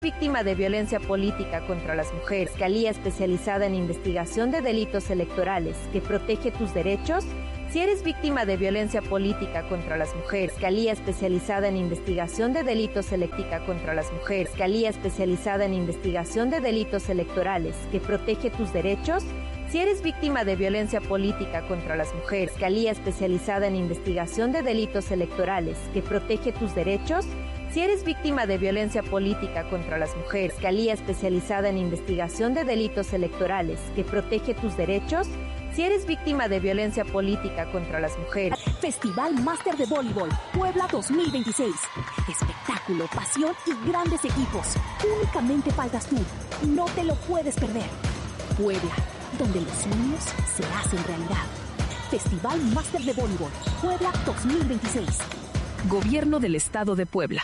Víctima de violencia política contra las mujeres, Fiscalía especializada en investigación de delitos electorales que protege tus derechos. Si eres víctima de violencia política contra las mujeres, Fiscalía especializada en investigación de delitos electorales contra las mujeres, Fiscalía especializada en investigación de delitos electorales que protege tus derechos. Si eres víctima de violencia política contra las mujeres, Fiscalía especializada en investigación de delitos electorales que protege tus derechos. Si eres víctima de violencia política contra las mujeres, Fiscalía especializada en investigación de delitos electorales que protege tus derechos. Si eres víctima de violencia política contra las mujeres. Festival Máster de Voleibol Puebla 2026. Espectáculo, pasión y grandes equipos. Únicamente faltas tú. No te lo puedes perder. Puebla, donde los sueños se hacen realidad. Festival Máster de Voleibol Puebla 2026. Gobierno del Estado de Puebla.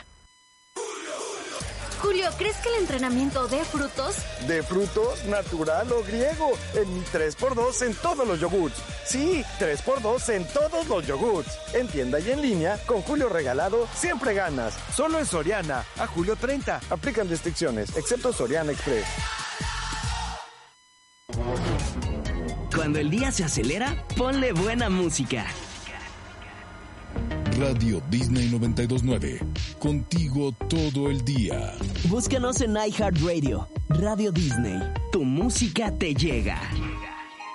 Julio, ¿crees que el entrenamiento dé frutos? ¿De frutos, natural o griego? En mi 3x2 en todos los yogurts. Sí, 3x2 en todos los yogurts. En tienda y en línea, con Julio regalado, siempre ganas. Solo en Soriana, a julio 30. Aplican restricciones, excepto Soriana Express. Cuando el día se acelera, ponle buena música. Radio Disney 92.9. Contigo todo el día. Búscanos en iHeartRadio. Radio Disney. Tu música te llega.